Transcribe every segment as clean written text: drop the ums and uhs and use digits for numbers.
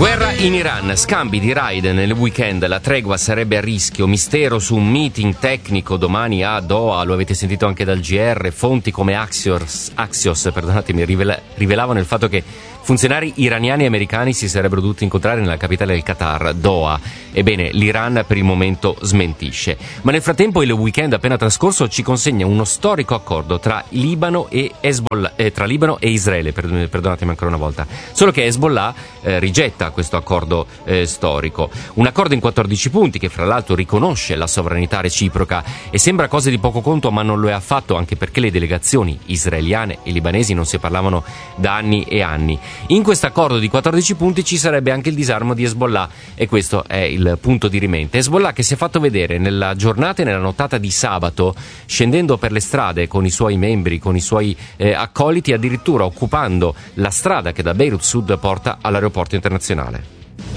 Guerra in Iran, scambi di raid nel weekend, la tregua sarebbe a rischio, mistero su un meeting tecnico domani a Doha, lo avete sentito anche dal GR, fonti come Axios rivelavano il fatto che funzionari iraniani e americani si sarebbero dovuti incontrare nella capitale del Qatar, Doha. Ebbene, l'Iran per il momento smentisce. Ma nel frattempo il weekend appena trascorso ci consegna uno storico accordo tra Libano e Israele, perdonatemi ancora una volta. Solo che Hezbollah rigetta questo accordo storico. Un accordo in 14 punti che fra l'altro riconosce la sovranità reciproca e sembra cosa di poco conto, ma non lo è affatto, anche perché le delegazioni israeliane e libanesi non si parlavano da anni e anni. In questo accordo di 14 punti ci sarebbe anche il disarmo di Hezbollah e questo è il punto di rimente. Hezbollah che si è fatto vedere nella giornata e nella nottata di sabato scendendo per le strade con i suoi membri, con i suoi accoliti, addirittura occupando la strada che da Beirut Sud porta all'aeroporto internazionale.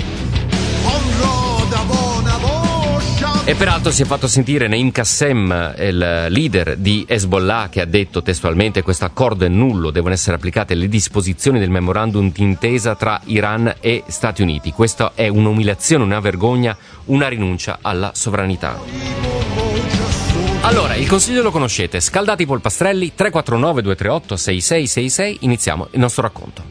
E peraltro si è fatto sentire Naim Qassem, il leader di Hezbollah, che ha detto testualmente: questo accordo è nullo, devono essere applicate le disposizioni del memorandum d'intesa tra Iran e Stati Uniti. Questa è un'umiliazione, una vergogna, una rinuncia alla sovranità. Allora, il consiglio lo conoscete, scaldati i polpastrelli, 349 238 6666, iniziamo il nostro racconto.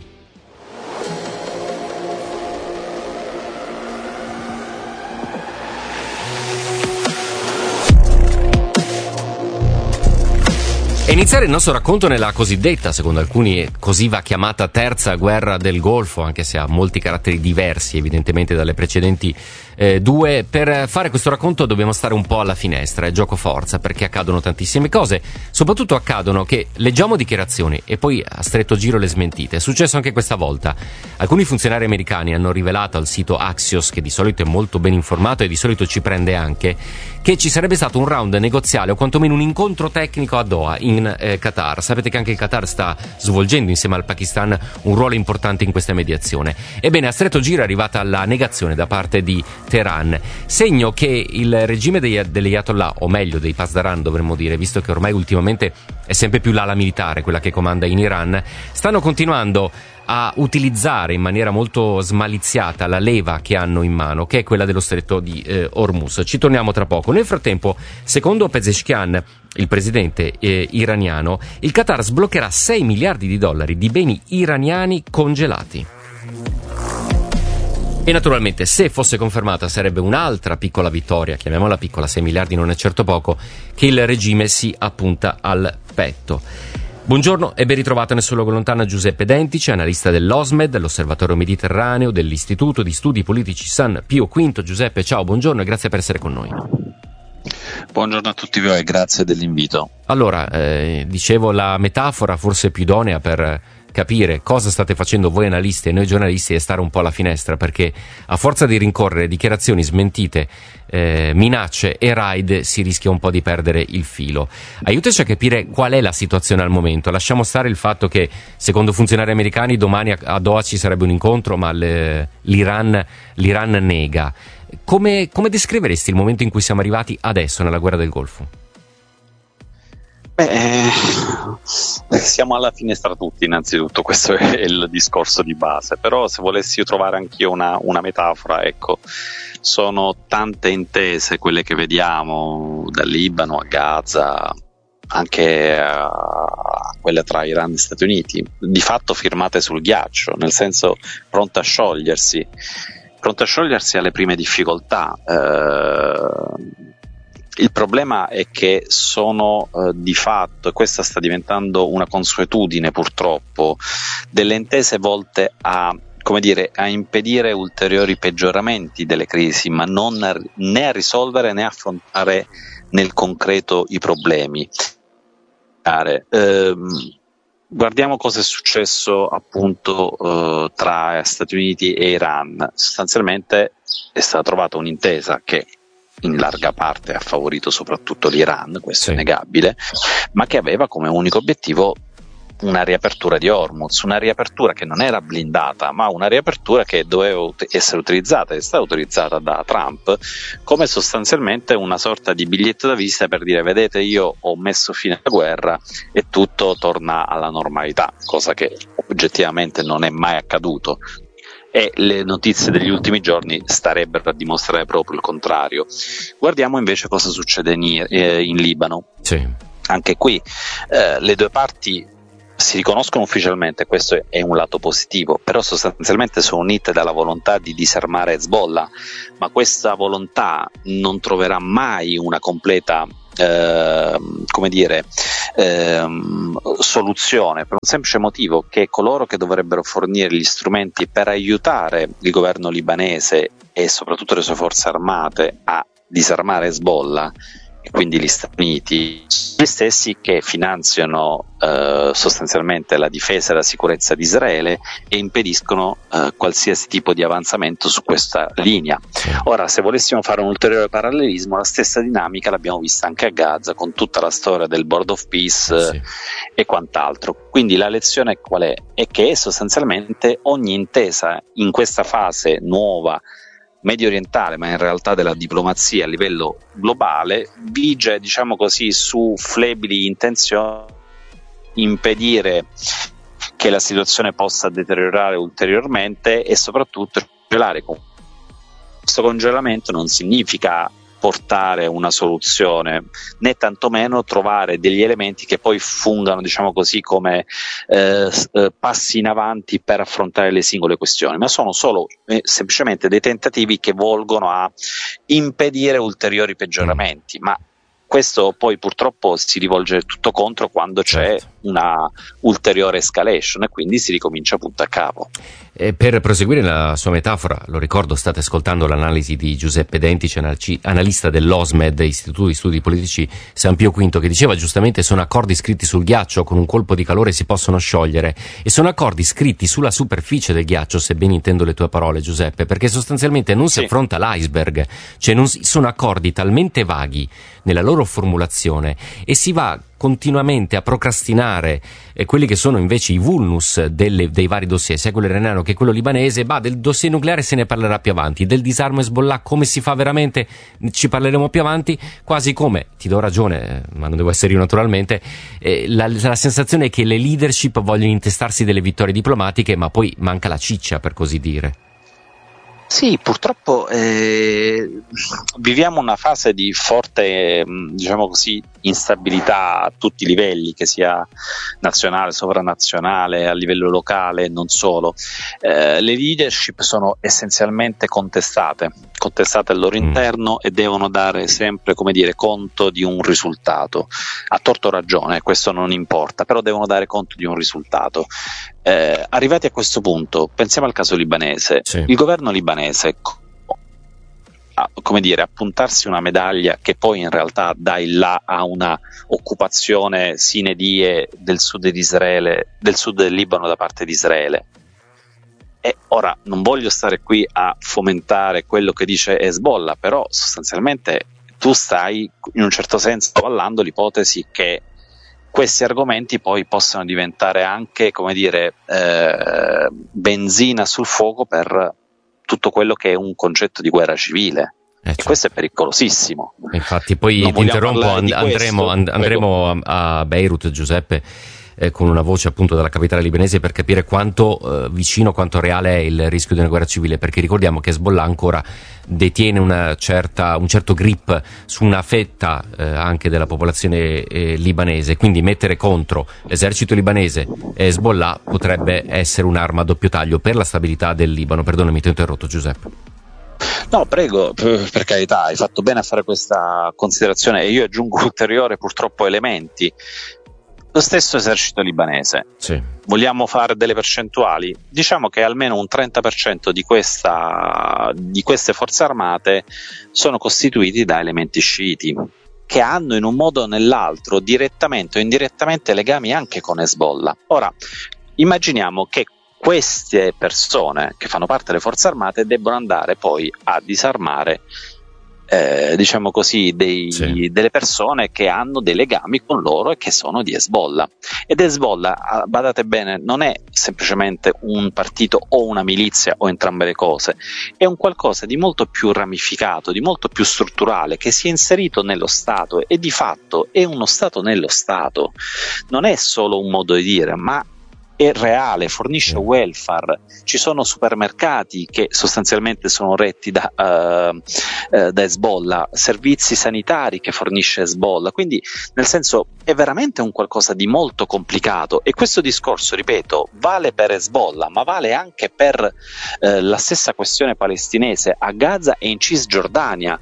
E iniziare il nostro racconto nella cosiddetta, secondo alcuni così va chiamata, terza guerra del Golfo, anche se ha molti caratteri diversi evidentemente dalle precedenti due. Per fare questo racconto dobbiamo stare un po' alla finestra, è gioco forza, perché accadono tantissime cose, soprattutto accadono che leggiamo dichiarazioni e poi a stretto giro le smentite. È successo anche questa volta. Alcuni funzionari americani hanno rivelato al sito Axios, che di solito è molto ben informato e di solito ci prende anche, che ci sarebbe stato un round negoziale o quantomeno un incontro tecnico a Doha in Qatar. Sapete che anche il Qatar sta svolgendo insieme al Pakistan un ruolo importante in questa mediazione. Ebbene, a stretto giro è arrivata la negazione da parte di Teheran, segno che il regime degli Ayatollah, o meglio dei Pasdaran dovremmo dire, visto che ormai ultimamente è sempre più l'ala militare quella che comanda in Iran, stanno continuando a utilizzare in maniera molto smaliziata la leva che hanno in mano, che è quella dello stretto di Hormuz. Ci torniamo tra poco. Nel frattempo, secondo Pezeshkian, il presidente iraniano, il Qatar sbloccherà 6 miliardi di dollari di beni iraniani congelati. E naturalmente, se fosse confermata, sarebbe un'altra piccola vittoria, chiamiamola piccola, 6 miliardi non è certo poco, che il regime si appunta al petto. Buongiorno e ben ritrovato nel suo luogo lontano Giuseppe Dentici, analista dell'OSMED, dell'Osservatorio Mediterraneo, dell'Istituto di Studi Politici San Pio V. Giuseppe, ciao, buongiorno e grazie per essere con noi. Buongiorno a tutti voi e grazie dell'invito. Allora, dicevo, la metafora forse più idonea per capire cosa state facendo voi analisti e noi giornalisti è stare un po' alla finestra, perché a forza di rincorrere dichiarazioni smentite, minacce e raid si rischia un po' di perdere il filo. Aiutaci a capire qual è la situazione al momento. Lasciamo stare il fatto che secondo funzionari americani domani a Doha ci sarebbe un incontro, ma l'Iran nega. Come descriveresti il momento in cui siamo arrivati adesso nella guerra del Golfo? Siamo alla finestra tutti, innanzitutto, questo è il discorso di base, però se volessi trovare anch'io una metafora, ecco, sono tante intese quelle che vediamo dal Libano a Gaza, anche a quelle tra Iran e Stati Uniti, di fatto firmate sul ghiaccio, nel senso pronte a sciogliersi alle prime difficoltà. Il problema è che sono di fatto, e questa sta diventando una consuetudine purtroppo, delle intese volte a impedire ulteriori peggioramenti delle crisi, ma non né a risolvere né a affrontare nel concreto i problemi. Guardiamo cosa è successo appunto tra Stati Uniti e Iran. Sostanzialmente è stata trovata un'intesa che in larga parte ha favorito soprattutto l'Iran, questo è innegabile, ma che aveva come unico obiettivo una riapertura di Hormuz, una riapertura che non era blindata, ma una riapertura che doveva essere utilizzata, è stata utilizzata da Trump come sostanzialmente una sorta di biglietto da visita per dire: vedete, io ho messo fine alla guerra e tutto torna alla normalità, cosa che oggettivamente non è mai accaduto. e le notizie degli ultimi giorni starebbero a dimostrare proprio il contrario. Guardiamo invece cosa succede in Libano. Sì. Anche qui le due parti si riconoscono ufficialmente, questo è un lato positivo, però sostanzialmente sono unite dalla volontà di disarmare Hezbollah, ma questa volontà non troverà mai una completa soluzione, per un semplice motivo, che coloro che dovrebbero fornire gli strumenti per aiutare il governo libanese e soprattutto le sue forze armate a disarmare Hezbollah, e quindi gli Stati Uniti, gli stessi che finanziano sostanzialmente la difesa e la sicurezza di Israele e impediscono qualsiasi tipo di avanzamento su questa linea. Ora, se volessimo fare un ulteriore parallelismo, la stessa dinamica l'abbiamo vista anche a Gaza, con tutta la storia del Board of Peace e quant'altro. Quindi la lezione qual è? È che sostanzialmente ogni intesa in questa fase nuova medio orientale, ma in realtà della diplomazia a livello globale, vige, diciamo così, su flebili intenzioni, impedire che la situazione possa deteriorare ulteriormente e soprattutto congelare. Questo congelamento non significa portare una soluzione, né tantomeno trovare degli elementi che poi fungano, diciamo così, come passi in avanti per affrontare le singole questioni, ma sono solo semplicemente dei tentativi che volgono a impedire ulteriori peggioramenti, ma questo poi purtroppo si rivolge tutto contro quando c'è una ulteriore escalation e quindi si ricomincia punto a capo. E per proseguire la sua metafora, lo ricordo, state ascoltando l'analisi di Giuseppe Dentici, analista dell'OSMED, Istituto di Studi Politici San Pio V, che diceva giustamente: sono accordi scritti sul ghiaccio, con un colpo di calore si possono sciogliere, e sono accordi scritti sulla superficie del ghiaccio, se ben intendo le tue parole, Giuseppe, perché sostanzialmente non si affronta l'iceberg, cioè sono accordi talmente vaghi nella loro formulazione e si va continuamente a procrastinare quelli che sono invece i vulnus dei vari dossier, sia quello iraniano che quello libanese. Del dossier nucleare se ne parlerà più avanti, del disarmo Hezbollah come si fa veramente ci parleremo più avanti, quasi come, ti do ragione, ma non devo essere io naturalmente, la sensazione è che le leadership vogliono intestarsi delle vittorie diplomatiche, ma poi manca la ciccia, per così dire. Sì, purtroppo viviamo una fase di forte, diciamo così, instabilità a tutti i livelli, che sia nazionale, sovranazionale, a livello locale e non solo. Le leadership sono essenzialmente contestate al loro interno e devono dare sempre, come dire, conto di un risultato. A torto o ragione, questo non importa, però devono dare conto di un risultato. Arrivati a questo punto, pensiamo al caso libanese. Il governo libanese, come dire, a puntarsi una medaglia che poi in realtà dà il là a una occupazione sine die del sud di Israele, del sud del Libano da parte di Israele. E ora non voglio stare qui a fomentare quello che dice Hezbollah, però sostanzialmente tu stai in un certo senso avallando l'ipotesi che questi argomenti poi possano diventare anche, come dire, benzina sul fuoco per tutto quello che è un concetto di guerra civile. E questo è pericolosissimo. Infatti poi ti interrompo, andremo a Beirut, Giuseppe, con una voce appunto dalla capitale libanese, per capire quanto vicino, quanto reale è il rischio di una guerra civile, perché ricordiamo che Hezbollah ancora detiene un certo grip su una fetta anche della popolazione libanese, quindi mettere contro l'esercito libanese e Hezbollah potrebbe essere un'arma a doppio taglio per la stabilità del Libano. Perdonami, ti ho interrotto, Giuseppe. No, prego, per carità, hai fatto bene a fare questa considerazione e io aggiungo ulteriori purtroppo elementi. Lo stesso esercito libanese, vogliamo fare delle percentuali? Diciamo che almeno un 30% di queste forze armate sono costituiti da elementi sciiti, che hanno in un modo o nell'altro, direttamente o indirettamente, legami anche con Hezbollah. Ora, immaginiamo che queste persone che fanno parte delle forze armate debbano andare poi a disarmare diciamo così delle persone che hanno dei legami con loro e che sono di Hezbollah. Ed Hezbollah, badate bene, non è semplicemente un partito o una milizia o entrambe le cose, è un qualcosa di molto più ramificato, di molto più strutturale, che si è inserito nello Stato e di fatto è uno Stato nello Stato. Non è solo un modo di dire, ma è reale, fornisce welfare, ci sono supermercati che sostanzialmente sono retti da Hezbollah, servizi sanitari che fornisce Hezbollah, quindi nel senso è veramente un qualcosa di molto complicato, e questo discorso, ripeto, vale per Hezbollah ma vale anche per la stessa questione palestinese a Gaza e in Cisgiordania.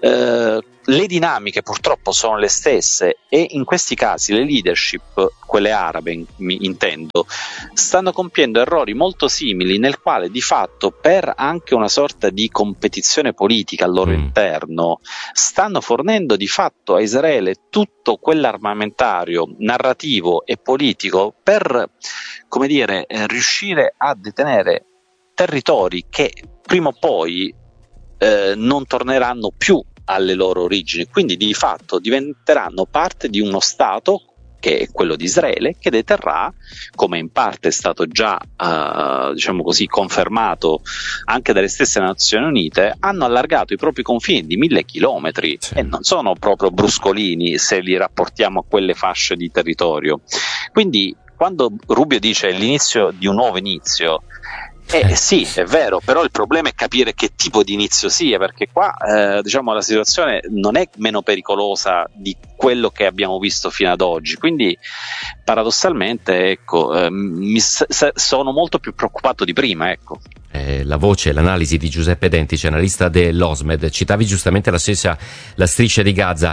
Le dinamiche purtroppo sono le stesse, e in questi casi le leadership, quelle arabe intendo, stanno compiendo errori molto simili, nel quale di fatto, per anche una sorta di competizione politica al loro interno, stanno fornendo di fatto a Israele tutto quell'armamentario narrativo e politico per, come dire, riuscire a detenere territori che prima o poi non torneranno più alle loro origini, quindi di fatto diventeranno parte di uno Stato, che è quello di Israele, che deterrà, come in parte è stato già diciamo così confermato anche dalle stesse Nazioni Unite. Hanno allargato i propri confini di 1000 chilometri, e non sono proprio bruscolini se li rapportiamo a quelle fasce di territorio. Quindi quando Rubio dice l'inizio di un nuovo inizio, sì, è vero, però il problema è capire che tipo di inizio sia, perché qua diciamo la situazione non è meno pericolosa di quello che abbiamo visto fino ad oggi, quindi paradossalmente ecco, sono molto più preoccupato di prima, ecco. La voce, l'analisi di Giuseppe Dentici, analista dell'Osmed. Citavi giustamente la striscia di Gaza.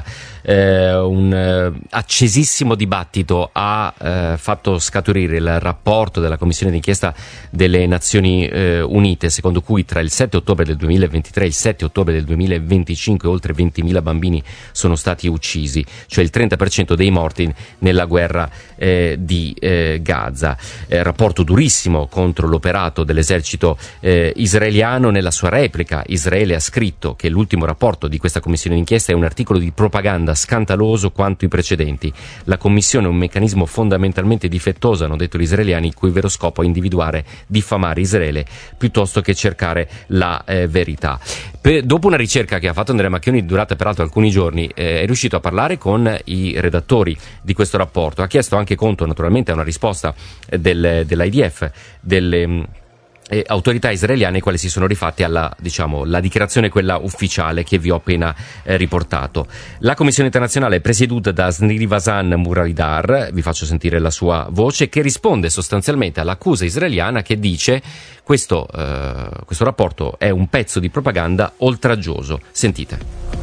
Un accesissimo dibattito ha fatto scaturire il rapporto della Commissione d'inchiesta delle Nazioni Unite, secondo cui tra il 7 ottobre del 2023 e il 7 ottobre del 2025 oltre 20.000 bambini sono stati uccisi, cioè il 30% dei morti nella guerra di Gaza. Rapporto durissimo contro l'operato dell'esercito israeliano. Nella sua replica Israele ha scritto che l'ultimo rapporto di questa commissione d'inchiesta è un articolo di propaganda scandaloso quanto i precedenti. La commissione è un meccanismo fondamentalmente difettoso, hanno detto gli israeliani, il cui vero scopo è individuare, diffamare Israele piuttosto che cercare la verità. Dopo una ricerca che ha fatto Andrea Macchioni, durata peraltro alcuni giorni, è riuscito a parlare con i redattori di questo rapporto. Ha chiesto anche conto, naturalmente, a una risposta dell'IDF, delle autorità israeliane, quali si sono rifatte alla, la dichiarazione quella ufficiale che vi ho appena riportato. La commissione internazionale è presieduta da Srivasan Muralidhar, vi faccio sentire la sua voce, che risponde sostanzialmente all'accusa israeliana che dice questo rapporto è un pezzo di propaganda oltraggioso. Sentite.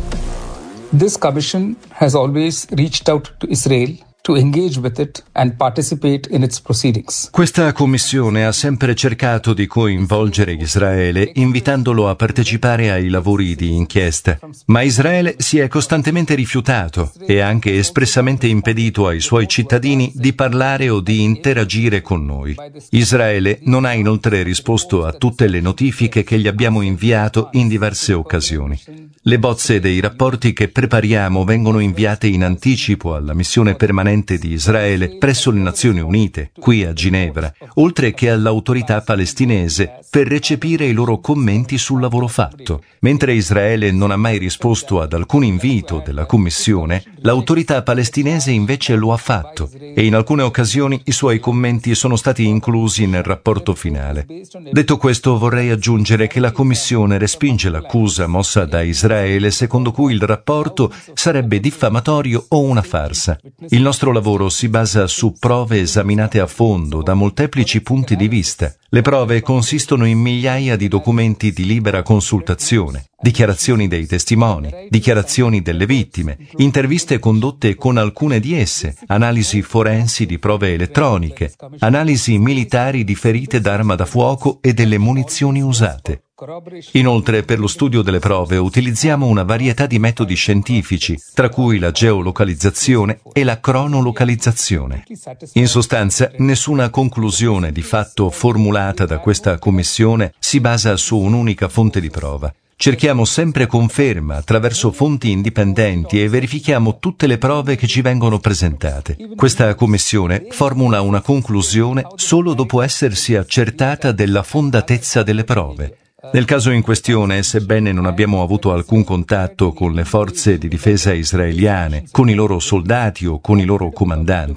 This commission has always reached out to Israel to engage with it and participate in its proceedings. Questa commissione ha sempre cercato di coinvolgere Israele, invitandolo a partecipare ai lavori di inchiesta, ma Israele si è costantemente rifiutato e anche espressamente impedito ai suoi cittadini di parlare o di interagire con noi. Israele non ha inoltre risposto a tutte le notifiche che gli abbiamo inviato in diverse occasioni. Le bozze dei rapporti che prepariamo vengono inviate in anticipo alla missione permanente di Israele presso le Nazioni Unite, qui a Ginevra, oltre che all'autorità palestinese, per recepire i loro commenti sul lavoro fatto. Mentre Israele non ha mai risposto ad alcun invito della Commissione, l'autorità palestinese invece lo ha fatto, e in alcune occasioni i suoi commenti sono stati inclusi nel rapporto finale. Detto questo, vorrei aggiungere che la Commissione respinge l'accusa mossa da Israele secondo cui il rapporto sarebbe diffamatorio o una farsa. Il nostro lavoro si basa su prove esaminate a fondo da molteplici punti di vista. Le prove consistono in migliaia di documenti di libera consultazione, dichiarazioni dei testimoni, dichiarazioni delle vittime, interviste condotte con alcune di esse, analisi forensi di prove elettroniche, analisi militari di ferite d'arma da fuoco e delle munizioni usate. Inoltre, per lo studio delle prove utilizziamo una varietà di metodi scientifici, tra cui la geolocalizzazione e la cronolocalizzazione. In sostanza, nessuna conclusione di fatto formulata da questa commissione si basa su un'unica fonte di prova. Cerchiamo sempre conferma attraverso fonti indipendenti e verifichiamo tutte le prove che ci vengono presentate. Questa commissione formula una conclusione solo dopo essersi accertata della fondatezza delle prove. Nel caso in questione, sebbene non abbiamo avuto alcun contatto con le forze di difesa israeliane, con i loro soldati o con i loro comandanti,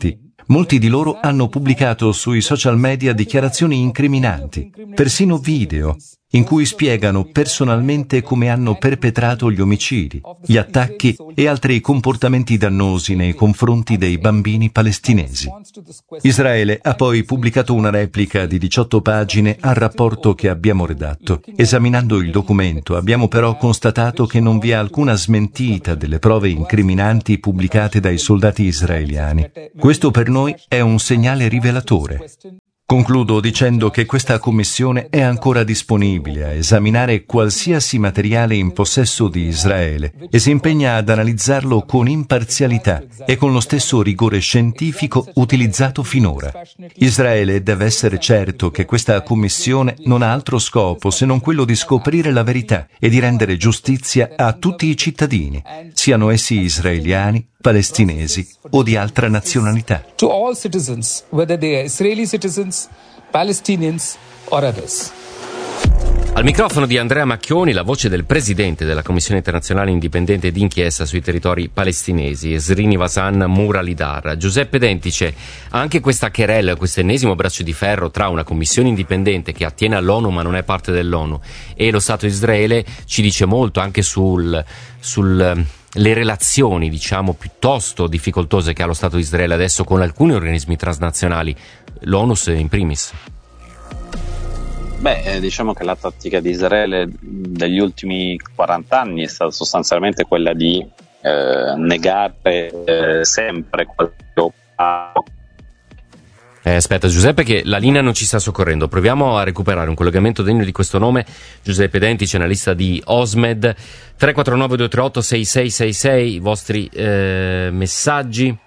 Molti di loro hanno pubblicato sui social media dichiarazioni incriminanti, persino video, in cui spiegano personalmente come hanno perpetrato gli omicidi, gli attacchi e altri comportamenti dannosi nei confronti dei bambini palestinesi. Israele ha poi pubblicato una replica di 18 pagine al rapporto che abbiamo redatto. Esaminando il documento, abbiamo però constatato che non vi è alcuna smentita delle prove incriminanti pubblicate dai soldati israeliani. Questo per noi è un segnale rivelatore. Concludo dicendo che questa commissione è ancora disponibile a esaminare qualsiasi materiale in possesso di Israele e si impegna ad analizzarlo con imparzialità e con lo stesso rigore scientifico utilizzato finora. Israele deve essere certo che questa commissione non ha altro scopo se non quello di scoprire la verità e di rendere giustizia a tutti i cittadini, siano essi israeliani, palestinesi o di altra nazionalità. To all citizens, whether they are Israeli citizens, Palestinians or others. Al microfono di Andrea Macchioni, la voce del presidente della Commissione internazionale indipendente d'inchiesta sui territori palestinesi, Srinivas Muralidhar. Giuseppe Dentice, anche questa querela, questo ennesimo braccio di ferro tra una commissione indipendente che attiene all'ONU ma non è parte dell'ONU e lo Stato Israele ci dice molto anche le relazioni, diciamo, piuttosto difficoltose che ha lo Stato di Israele adesso con alcuni organismi transnazionali, l'ONUS in primis. Diciamo che la tattica di Israele degli ultimi 40 anni è stata sostanzialmente quella di negare sempre quello. Aspetta Giuseppe, che la linea non ci sta soccorrendo, proviamo a recuperare un collegamento degno di questo nome. Giuseppe Dentice, analista di OSMED. 349-238-6666, i vostri messaggi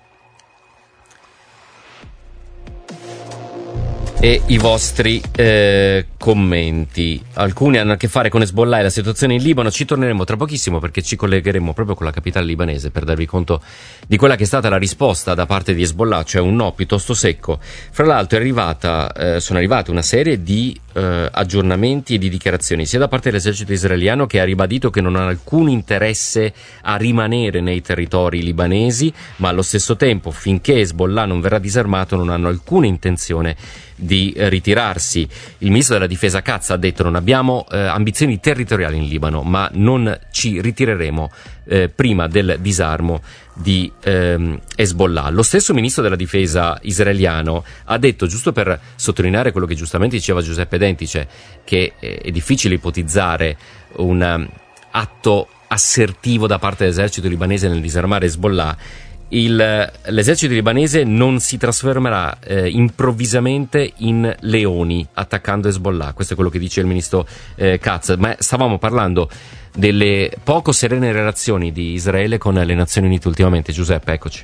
e i vostri commenti. Alcuni hanno a che fare con Hezbollah e la situazione in Libano. Ci torneremo tra pochissimo perché ci collegheremo proprio con la capitale libanese per darvi conto di quella che è stata la risposta da parte di Hezbollah, cioè un no piuttosto secco. Fra l'altro sono arrivate una serie di aggiornamenti e di dichiarazioni sia da parte dell'esercito israeliano, che ha ribadito che non ha alcun interesse a rimanere nei territori libanesi, ma allo stesso tempo, finché Hezbollah non verrà disarmato, non hanno alcuna intenzione di ritirarsi. Il ministro della difesa Katz ha detto: non abbiamo ambizioni territoriali in Libano, ma non ci ritireremo prima del disarmo di Hezbollah. Lo stesso ministro della difesa israeliano ha detto, giusto per sottolineare quello che giustamente diceva Giuseppe Dentice, che è difficile ipotizzare un atto assertivo da parte dell'esercito libanese nel disarmare Hezbollah, l'esercito libanese non si trasformerà improvvisamente in leoni attaccando Hezbollah. Questo è quello che dice il ministro Katz. Ma stavamo parlando delle poco serene relazioni di Israele con le Nazioni Unite ultimamente. Giuseppe, eccoci.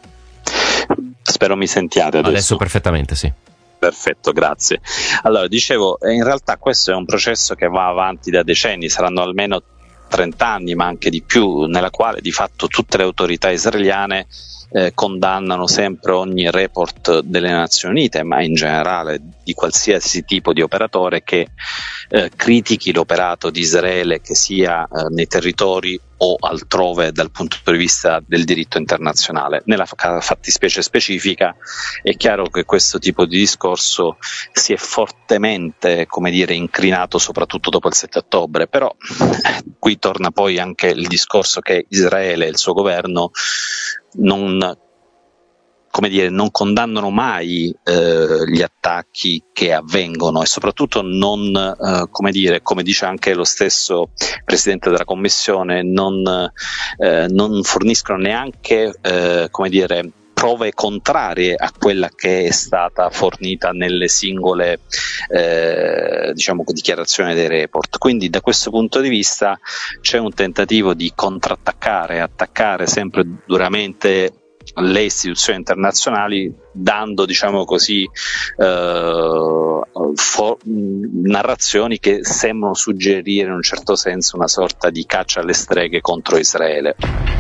Spero mi sentiate adesso perfettamente, sì. Perfetto, grazie. Allora, dicevo, in realtà questo è un processo che va avanti da decenni, saranno almeno 30 anni, ma anche di più, nella quale di fatto tutte le autorità israeliane condannano sempre ogni report delle Nazioni Unite, ma in generale di qualsiasi tipo di operatore che critichi l'operato di Israele, che sia nei territori o altrove dal punto di vista del diritto internazionale. Nella fattispecie specifica è chiaro che questo tipo di discorso si è fortemente, incrinato soprattutto dopo il 7 ottobre, però qui torna poi anche il discorso che Israele e il suo governo non condannano mai gli attacchi che avvengono, e soprattutto non, come dice anche lo stesso presidente della commissione, non forniscono neanche prove contrarie a quella che è stata fornita nelle singole dichiarazioni dei report. Quindi da questo punto di vista c'è un tentativo di attaccare sempre duramente le istituzioni internazionali, dando narrazioni che sembrano suggerire in un certo senso una sorta di caccia alle streghe contro Israele.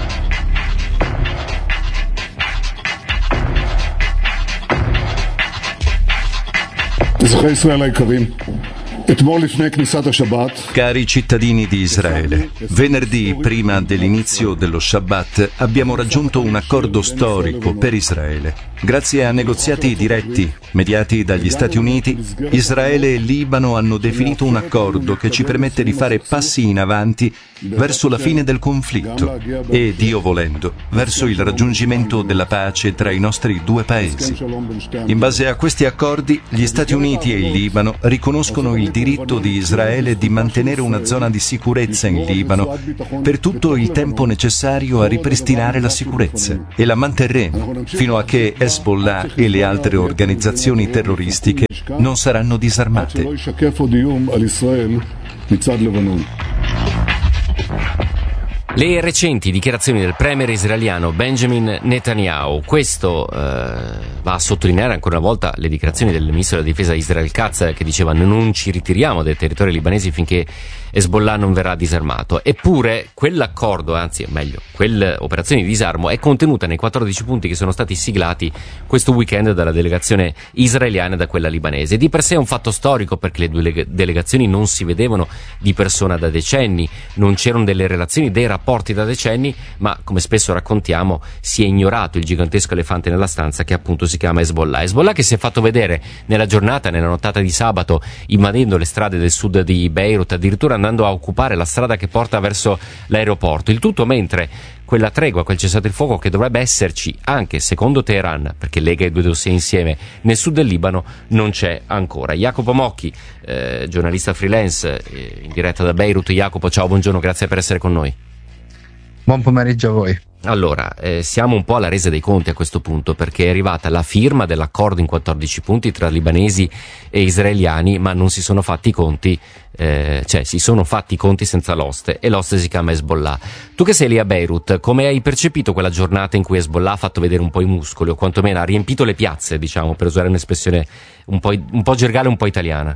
Cari cittadini di Israele, venerdì, prima dell'inizio dello Shabbat, abbiamo raggiunto un accordo storico per Israele. Grazie a negoziati diretti, mediati dagli Stati Uniti, Israele e Libano hanno definito un accordo che ci permette di fare passi in avanti verso la fine del conflitto e, Dio volendo, verso il raggiungimento della pace tra i nostri due paesi. In base a questi accordi, gli Stati Uniti e il Libano riconoscono il diritto di Israele di mantenere una zona di sicurezza in Libano per tutto il tempo necessario a ripristinare la sicurezza, e la manterremo fino a che Hezbollah e le altre organizzazioni terroristiche non saranno disarmate. Le recenti dichiarazioni del premier israeliano Benjamin Netanyahu, questo va a sottolineare ancora una volta le dichiarazioni del ministro della difesa Israel Katz, che diceva non ci ritiriamo dai territori libanesi finché Hezbollah non verrà disarmato. Eppure quell'accordo, anzi meglio, quell'operazione di disarmo è contenuta nei 14 punti che sono stati siglati questo weekend dalla delegazione israeliana e da quella libanese. Di per sé è un fatto storico, perché le due delegazioni non si vedevano di persona da decenni, non c'erano delle relazioni, dei rapporti da decenni, ma come spesso raccontiamo si è ignorato il gigantesco elefante nella stanza che appunto si chiama Hezbollah. Hezbollah che si è fatto vedere nella giornata, nella nottata di sabato, invadendo le strade del sud di Beirut, addirittura andando a occupare la strada che porta verso l'aeroporto. Il tutto mentre quella tregua, quel cessate il fuoco che dovrebbe esserci anche secondo Teheran, perché lega i due dossier insieme, nel sud del Libano non c'è ancora. Jacopo Mocchi, giornalista freelance in diretta da Beirut. Jacopo, ciao, buongiorno, grazie per essere con noi. Buon pomeriggio a voi. Allora, siamo un po' alla resa dei conti a questo punto, perché è arrivata la firma dell'accordo in 14 punti tra libanesi e israeliani, ma non si sono fatti i conti, si sono fatti i conti senza l'oste, e l'oste si chiama Hezbollah. Tu che sei lì a Beirut, come hai percepito quella giornata in cui Hezbollah ha fatto vedere un po' i muscoli, o quantomeno ha riempito le piazze, diciamo, per usare un'espressione un po' gergale, un po' italiana?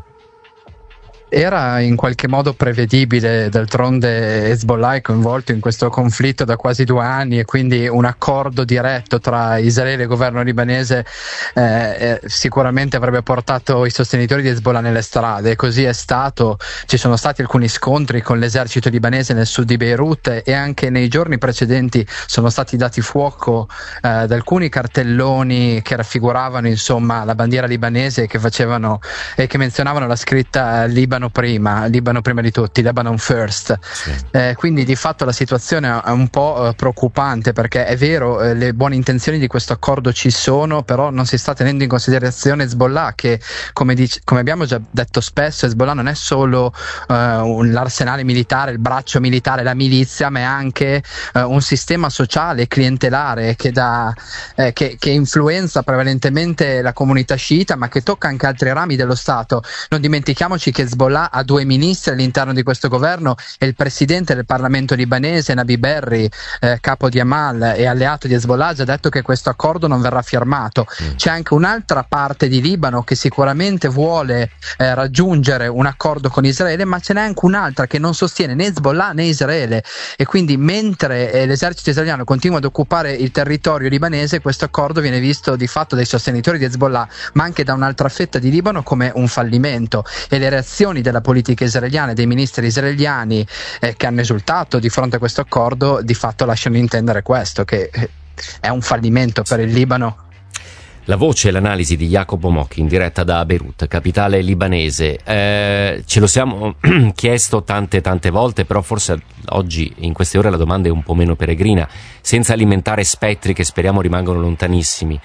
Era in qualche modo prevedibile, d'altronde Hezbollah è coinvolto in questo conflitto da quasi 2 anni, e quindi un accordo diretto tra Israele e il governo libanese sicuramente avrebbe portato i sostenitori di Hezbollah nelle strade, e così è stato. Ci sono stati alcuni scontri con l'esercito libanese nel sud di Beirut, e anche nei giorni precedenti sono stati dati fuoco da alcuni cartelloni che raffiguravano insomma la bandiera libanese, che facevano e che menzionavano la scritta Libano prima di tutti, Lebanon first. Sì. Quindi di fatto la situazione è un po' preoccupante, perché è vero, le buone intenzioni di questo accordo ci sono, però non si sta tenendo in considerazione Hezbollah, che come abbiamo già detto spesso, Hezbollah non è solo l'arsenale militare, il braccio militare, la milizia, ma è anche un sistema sociale clientelare che influenza prevalentemente la comunità sciita, ma che tocca anche altri rami dello Stato. Non dimentichiamoci che Hezbollah ha 2 ministri all'interno di questo governo, e il presidente del Parlamento libanese, Nabi Berri, capo di Amal e alleato di Hezbollah, ha già detto che questo accordo non verrà firmato. C'è anche un'altra parte di Libano che sicuramente vuole raggiungere un accordo con Israele, ma ce n'è anche un'altra che non sostiene né Hezbollah né Israele, e quindi mentre l'esercito israeliano continua ad occupare il territorio libanese, questo accordo viene visto di fatto dai sostenitori di Hezbollah, ma anche da un'altra fetta di Libano, come un fallimento. E le reazioni della politica israeliana e dei ministri israeliani che hanno esultato di fronte a questo accordo di fatto lasciano intendere questo, che è un fallimento per il Libano. La voce e l'analisi di Jacopo Mocchi in diretta da Beirut, capitale libanese. Ce lo siamo chiesto tante volte, però forse oggi in queste ore la domanda è un po' meno peregrina, senza alimentare spettri che speriamo rimangano lontanissimi.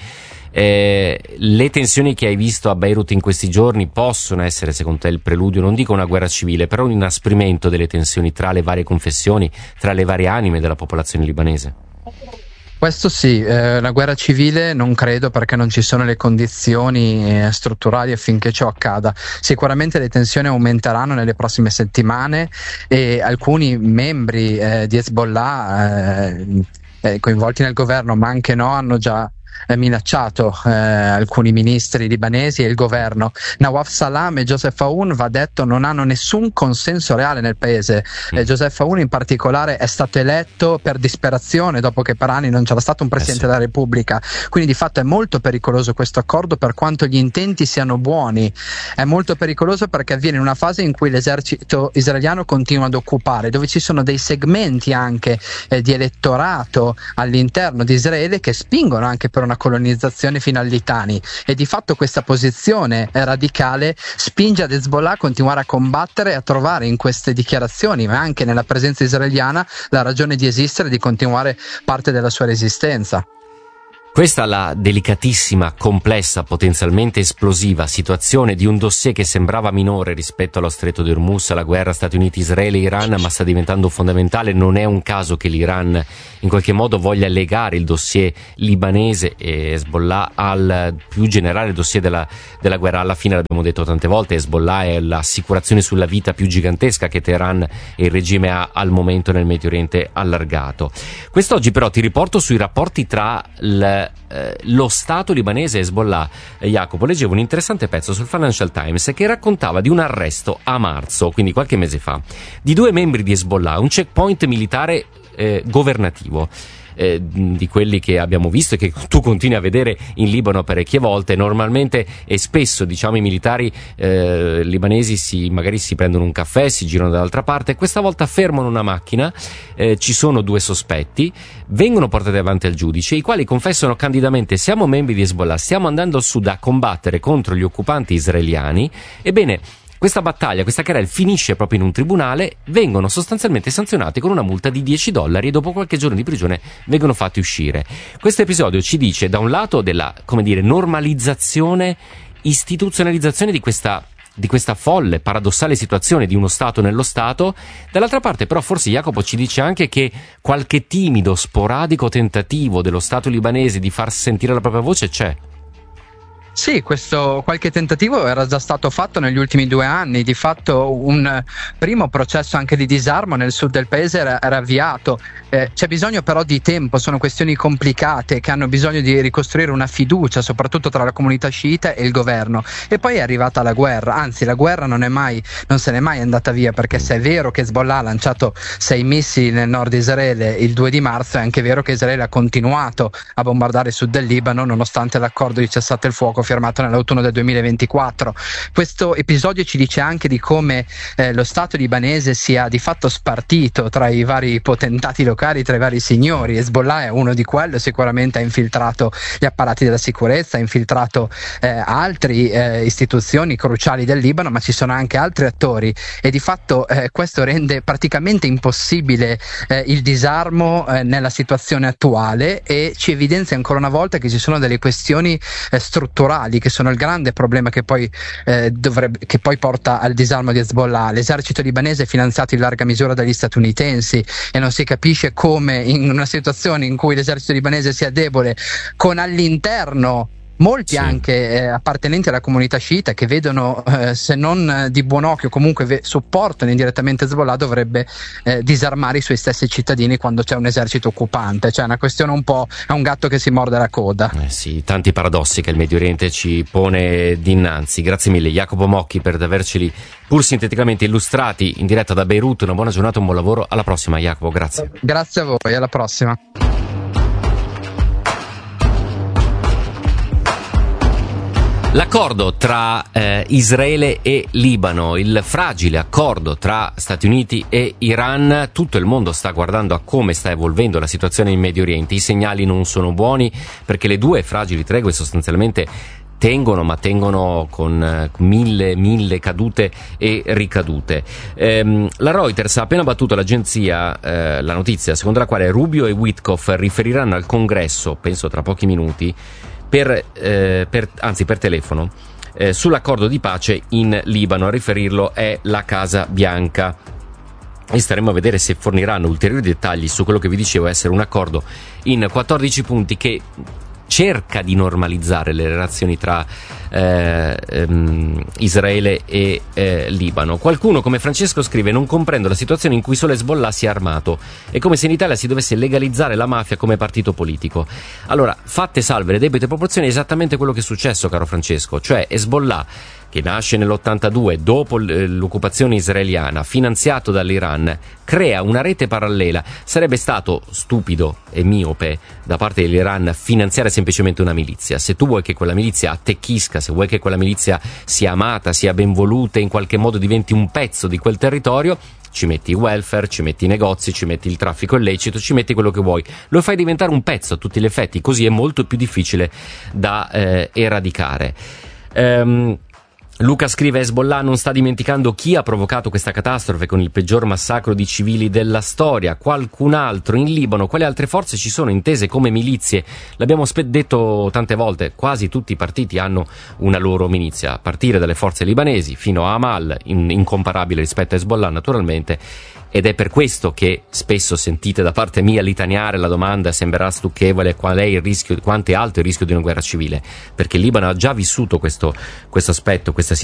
Le tensioni che hai visto a Beirut in questi giorni possono essere secondo te il preludio, non dico una guerra civile, però un inasprimento delle tensioni tra le varie confessioni, tra le varie anime della popolazione libanese? Questo sì, la guerra civile non credo, perché non ci sono le condizioni strutturali affinché ciò accada. Sicuramente le tensioni aumenteranno nelle prossime settimane, e alcuni membri di Hezbollah coinvolti nel governo, ma anche no, hanno già minacciato alcuni ministri libanesi e il governo. Nawaf Salam e Joseph Aoun, va detto, non hanno nessun consenso reale nel paese. Joseph Aoun in particolare è stato eletto per disperazione, dopo che per anni non c'era stato un presidente della Repubblica, quindi di fatto è molto pericoloso questo accordo, per quanto gli intenti siano buoni. È molto pericoloso perché avviene in una fase in cui l'esercito israeliano continua ad occupare, dove ci sono dei segmenti anche di elettorato all'interno di Israele che spingono anche per per una colonizzazione fino al Litani, e di fatto questa posizione radicale spinge ad Hezbollah a continuare a combattere e a trovare in queste dichiarazioni, ma anche nella presenza israeliana, la ragione di esistere e di continuare parte della sua resistenza. Questa è la delicatissima, complessa, potenzialmente esplosiva situazione di un dossier che sembrava minore rispetto allo Stretto di Hormuz, alla guerra Stati Uniti, Israele e Iran, ma sta diventando fondamentale. Non è un caso che l'Iran in qualche modo voglia legare il dossier libanese e Hezbollah al più generale dossier della guerra. Alla fine, l'abbiamo detto tante volte, Hezbollah è l'assicurazione sulla vita più gigantesca che Teheran e il regime ha al momento nel Medio Oriente allargato. Quest'oggi però ti riporto sui rapporti tra lo Stato libanese e Hezbollah. Jacopo, leggevo un interessante pezzo sul Financial Times che raccontava di un arresto a marzo, quindi qualche mese fa, di 2 membri di Hezbollah, un checkpoint militare governativo, di quelli che abbiamo visto e che tu continui a vedere in Libano parecchie volte. Normalmente e spesso, diciamo, i militari libanesi magari si prendono un caffè, si girano dall'altra parte. Questa volta fermano una macchina, ci sono 2 sospetti, vengono portati davanti al giudice, i quali confessano candidamente: siamo membri di Hezbollah, stiamo andando al sud a combattere contro gli occupanti israeliani. Ebbene, questa battaglia, questa querela finisce proprio in un tribunale, vengono sostanzialmente sanzionati con una multa di $10 e dopo qualche giorno di prigione vengono fatti uscire. Questo episodio ci dice da un lato della, normalizzazione, istituzionalizzazione di questa folle, paradossale situazione di uno Stato nello Stato. Dall'altra parte però forse Jacopo ci dice anche che qualche timido, sporadico tentativo dello Stato libanese di far sentire la propria voce c'è. Sì, questo qualche tentativo era già stato fatto negli ultimi 2 anni. Di fatto un primo processo anche di disarmo nel sud del paese era avviato. C'è bisogno però di tempo, sono questioni complicate che hanno bisogno di ricostruire una fiducia, soprattutto tra la comunità sciita e il governo. E poi è arrivata la guerra, anzi la guerra non se n'è mai andata via, perché se è vero che Hezbollah ha lanciato 6 missili nel nord di Israele il 2 di marzo, è anche vero che Israele ha continuato a bombardare il sud del Libano nonostante l'accordo di cessate il fuoco firmato nell'autunno del 2024. Questo episodio ci dice anche di come lo Stato libanese sia di fatto spartito tra i vari potentati locali, tra i vari signori. Hezbollah è uno di quelli, sicuramente ha infiltrato gli apparati della sicurezza, ha infiltrato altre istituzioni cruciali del Libano, ma ci sono anche altri attori e di fatto questo rende praticamente impossibile il disarmo nella situazione attuale, e ci evidenzia ancora una volta che ci sono delle questioni strutturali che sono il grande problema che poi porta al disarmo di Hezbollah. L'esercito libanese è finanziato in larga misura dagli statunitensi e non si capisce come in una situazione in cui l'esercito libanese sia debole, con all'interno molti anche appartenenti alla comunità sciita che vedono, se non di buon occhio, comunque supportano indirettamente Hezbollah, dovrebbe disarmare i suoi stessi cittadini quando c'è un esercito occupante. Cioè è una questione un po', è un gatto che si morde la coda. Sì, tanti paradossi che il Medio Oriente ci pone dinanzi. Grazie mille Jacopo Mocchi per averceli pur sinteticamente illustrati in diretta da Beirut. Una buona giornata, un buon lavoro, alla prossima Jacopo, grazie. Grazie a voi, alla prossima. L'accordo tra Israele e Libano, il fragile accordo tra Stati Uniti e Iran, tutto il mondo sta guardando a come sta evolvendo la situazione in Medio Oriente. I segnali non sono buoni perché le 2 fragili tregue sostanzialmente tengono con mille cadute e ricadute. La Reuters ha appena battuto l'agenzia la notizia secondo la quale Rubio e Witkoff riferiranno al Congresso, penso tra pochi minuti, per telefono, sull'accordo di pace in Libano. A riferirlo è la Casa Bianca e staremo a vedere se forniranno ulteriori dettagli su quello che vi dicevo essere un accordo in 14 punti che cerca di normalizzare le relazioni tra Israele e Libano. Qualcuno come Francesco scrive: non comprendo la situazione in cui solo Hezbollah si è armato, è come se in Italia si dovesse legalizzare la mafia come partito politico. Allora, fatte salve le debite proporzioni, è esattamente quello che è successo, caro Francesco, cioè Hezbollah che nasce nell'82 dopo l'occupazione israeliana, finanziato dall'Iran, crea una rete parallela. Sarebbe stato stupido e miope da parte dell'Iran finanziare semplicemente una milizia. Se tu vuoi che quella milizia attecchisca, se vuoi che quella milizia sia amata, sia ben voluta, in qualche modo diventi un pezzo di quel territorio, ci metti i welfare, ci metti i negozi, ci metti il traffico illecito, ci metti quello che vuoi, lo fai diventare un pezzo a tutti gli effetti, così è molto più difficile da eradicare. Luca scrive: Hezbollah non sta dimenticando chi ha provocato questa catastrofe con il peggior massacro di civili della storia. Qualcun altro in Libano? Quali altre forze ci sono intese come milizie? L'abbiamo detto tante volte, quasi tutti i partiti hanno una loro milizia, a partire dalle forze libanesi fino a Amal, incomparabile rispetto a Hezbollah naturalmente. Ed è per questo che spesso sentite da parte mia litaniare la domanda: sembrerà stucchevole, qual è il rischio, quanto è alto il rischio di una guerra civile? Perché il Libano ha già vissuto questo aspetto, questa